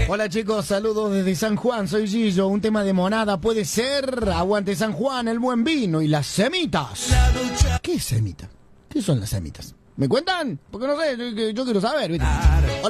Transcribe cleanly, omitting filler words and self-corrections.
Hola chicos, saludos desde San Juan, soy Gillo. Un tema de monada puede ser aguante San Juan, el buen vino y las semitas. ¿Qué es semita? ¿Qué son las semitas? ¿Me cuentan? Porque no sé, yo quiero saber, ¿viste?